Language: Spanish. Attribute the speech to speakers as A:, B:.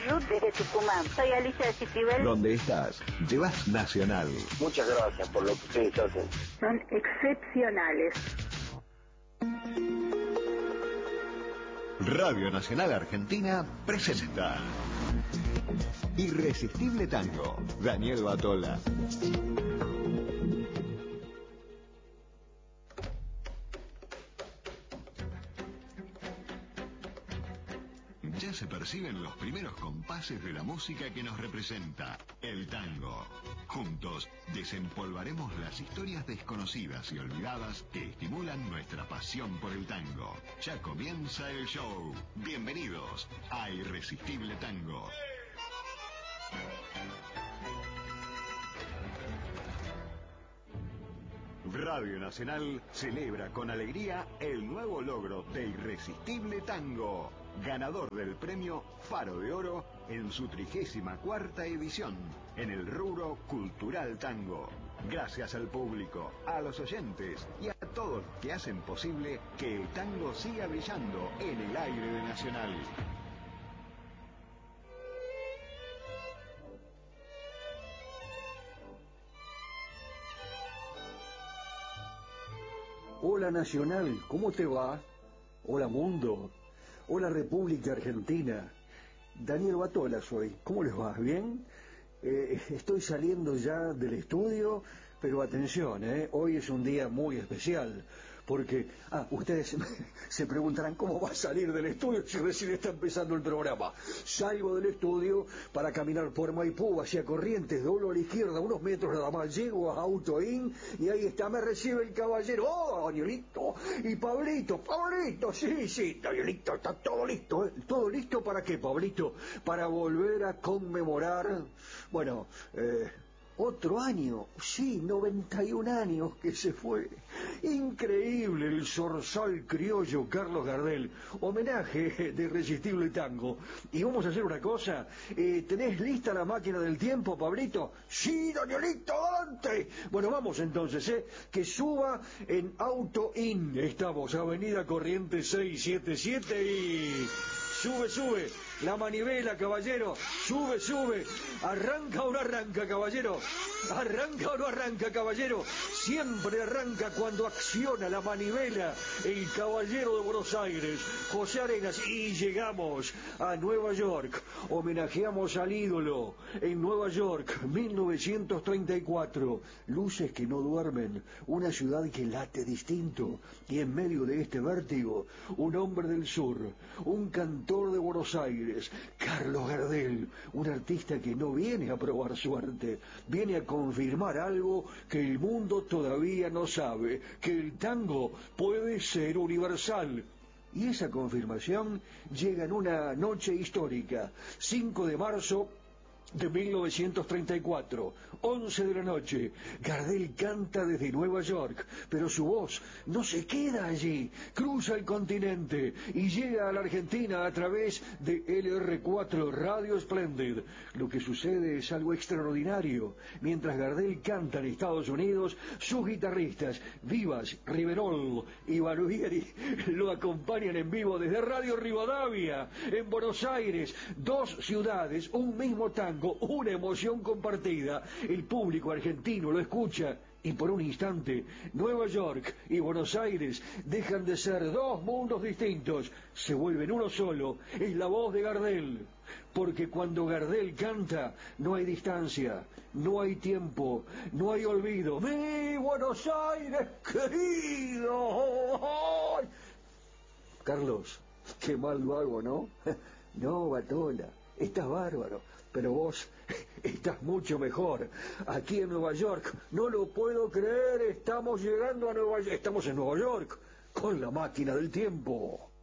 A: Ruth desde Tucumán. Soy Alicia de Citibel.
B: ¿Dónde estás? Llevas Nacional.
C: Muchas gracias por lo que ustedes hacen.
A: Son excepcionales.
B: Radio Nacional Argentina presenta Irresistible Tango, Daniel Batola. Ya se perciben los primeros compases de la música que nos representa, el tango. Juntos desempolvaremos las historias desconocidas y olvidadas que estimulan nuestra pasión por el tango. Ya comienza el show. Bienvenidos a Irresistible Tango. Radio Nacional celebra con alegría el nuevo logro de Irresistible Tango, ganador del premio Faro de Oro en su 34ª edición en el rubro Cultural Tango. Gracias al público, a los oyentes y a todos los que hacen posible que el tango siga brillando en el aire de Nacional.
D: Hola Nacional, ¿cómo te va? Hola Mundo, hola República Argentina. Daniel Batola soy, ¿cómo les va? ¿Bien? Estoy saliendo ya del estudio, pero atención, hoy es un día muy especial, porque, ustedes se preguntarán cómo va a salir del estudio si recién está empezando el programa. Salgo del estudio para caminar por Maipú hacia Corrientes, doblo a la izquierda unos metros nada más, llego a Autoin y ahí está, me recibe el caballero. ¡Oh, Danielito! Y Pablito, sí, Danielito, está todo listo, ¿Todo listo para qué, Pablito? Para volver a conmemorar, bueno, otro año, sí, 91 años que se fue. Increíble el zorzal criollo Carlos Gardel, homenaje de Irresistible Tango. Y vamos a hacer una cosa, ¿tenés lista la máquina del tiempo, Pablito? Sí, Danielito, adelante. Bueno, vamos entonces, que suba en Auto In. Estamos, Avenida Corrientes 677 y... Sube, la manivela, caballero, sube, arranca o no arranca, caballero, siempre arranca cuando acciona la manivela, el caballero de Buenos Aires, José Arenas, y llegamos a Nueva York, homenajeamos al ídolo, en Nueva York, 1934, luces que no duermen, una ciudad que late distinto, y en medio de este vértigo, un hombre del sur, un cantor de Buenos Aires, Carlos Gardel, un artista que no viene a probar suerte, viene a confirmar algo que el mundo todavía no sabe, que el tango puede ser universal. Y esa confirmación llega en una noche histórica, 5 de marzo de 1934, 11 de la noche, Gardel canta desde Nueva York, pero su voz no se queda allí, cruza el continente y llega a la Argentina a través de LR4 Radio Splendid. Lo que sucede es algo extraordinario. Mientras Gardel canta en Estados Unidos, sus guitarristas Vivas, Riverol y Baruieri lo acompañan en vivo desde Radio Rivadavia, en Buenos Aires, dos ciudades, un mismo tango, una emoción compartida. El público argentino lo escucha y por un instante Nueva York y Buenos Aires dejan de ser dos mundos distintos, se vuelven uno solo. Es la voz de Gardel, porque cuando Gardel canta no hay distancia, no hay tiempo, no hay olvido. ¡Mi Buenos Aires querido! ¡Ay! Carlos, qué mal lo hago, ¿no? No, Batola, estás bárbaro, pero vos estás mucho mejor. Aquí en Nueva York, no lo puedo creer, estamos llegando a Nueva York, estamos en Nueva York, con la máquina del tiempo.